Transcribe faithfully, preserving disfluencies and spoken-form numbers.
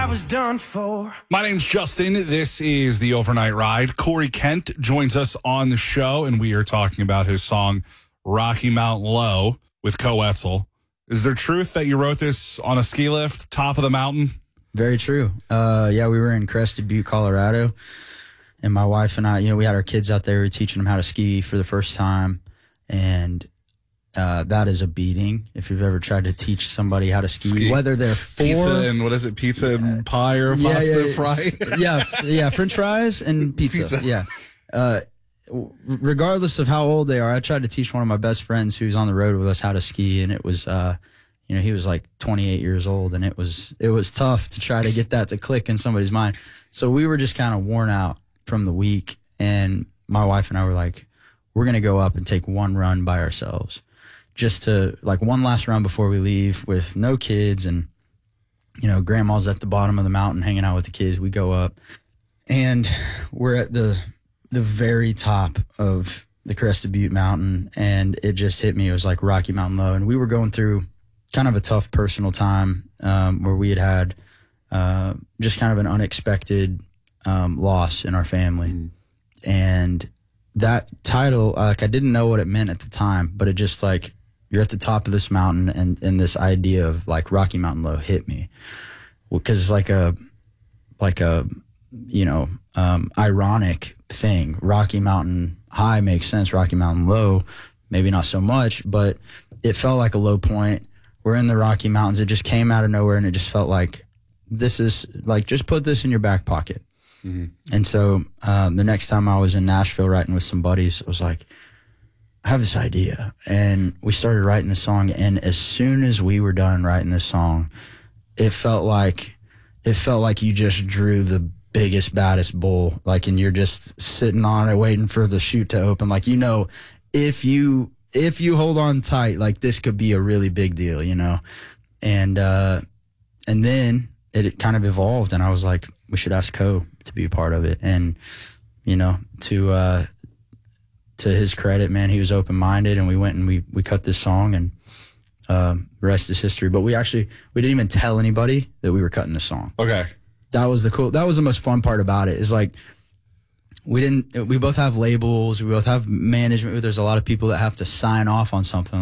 I was done for. My name's Justin. This is The Overnight Ride. Corey Kent joins us on the show, and we are talking about his song Rocky Mountain Low with Co Etzel. Is there truth that you wrote this on a ski lift, top of the mountain? Very true. Uh, yeah, we were in Crested Butte, Colorado, and my wife and I, you know, we had our kids out there. We were teaching them how to ski for the first time, and uh, that is a beating. If you've ever tried to teach somebody how to ski, ski. whether they're four, pizza and what is it, pizza and pie or yeah, pasta yeah, fry? yeah, yeah, French fries and pizza. pizza. Yeah. Uh, regardless of how old they are, I tried to teach one of my best friends who's on the road with us how to ski, and it was, uh, you know, he was like twenty-eight years old, and it was it was tough to try to get that to click in somebody's mind. So we were just kind of worn out from the week, and my wife and I were like, we're gonna go up and take one run by ourselves. Just to, like, one last run before we leave with no kids, and, you know, grandma's at the bottom of the mountain hanging out with the kids. We go up, and we're at the the very top of the Crested Butte Mountain, and it just hit me. It was like Rocky Mountain Low, and we were going through kind of a tough personal time um, where we had had uh, just kind of an unexpected um, loss in our family. Mm. And that title, like, I didn't know what it meant at the time, but it just, like, you're at the top of this mountain, and, and this idea of, like, Rocky Mountain Low hit me. Well, because it's like a, like a, you know, um, ironic thing. Rocky Mountain High makes sense. Rocky Mountain Low, maybe not so much, but it felt like a low point. We're in the Rocky Mountains. It just came out of nowhere, and it just felt like, this is, like, just put this in your back pocket. Mm-hmm. And so um, the next time I was in Nashville writing with some buddies, I was like, I have this idea. And we started writing the song, and as soon as we were done writing this song, it felt like it felt like you just drew the biggest, baddest bull, like, and you're just sitting on it waiting for the chute to open. Like, you know, if you if you hold on tight, like, this could be a really big deal, you know. And uh, and then it, it kind of evolved, and I was like, we should ask Co to be a part of it. And, you know, to uh, to his credit, man, he was open-minded, and we went and we, we cut this song, and uh, the rest is history. But we actually, we didn't even tell anybody that we were cutting this song. Okay. That was the cool, that was the most fun part about it, is like, we didn't, we both have labels, we both have management, there's a lot of people that have to sign off on something.